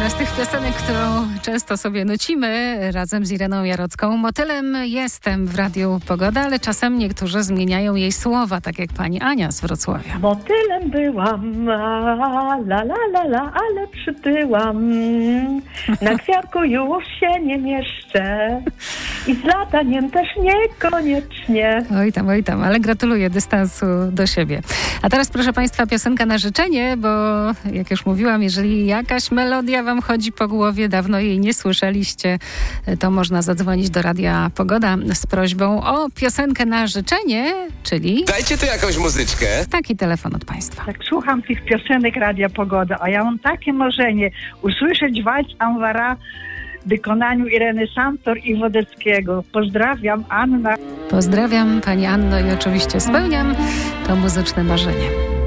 jedna z tych piosenek, którą często sobie nucimy razem z Ireną Jarocką. Motylem jestem w Radiu Pogoda, ale czasem niektórzy zmieniają jej słowa, tak jak pani Ania z Wrocławia. Motylem byłam, ale przytyłam. Na kwiatku już się nie mieszczę i z lataniem też niekoniecznie. Oj tam, ale gratuluję dystansu do siebie. A teraz, proszę państwa, piosenka na życzenie, bo jak już mówiłam, jeżeli jakaś melodia wam chodzi po głowie, dawno jej nie słyszeliście, to można zadzwonić do Radia Pogoda z prośbą o piosenkę na życzenie, czyli... Dajcie tu jakąś muzyczkę. Taki telefon od państwa. Tak słucham tych piosenek Radia Pogoda, a ja mam takie marzenie usłyszeć walc Anwara w wykonaniu Ireny Santor i Wodeckiego. Pozdrawiam, Anna. Pozdrawiam pani Anno i oczywiście spełniam to muzyczne marzenie.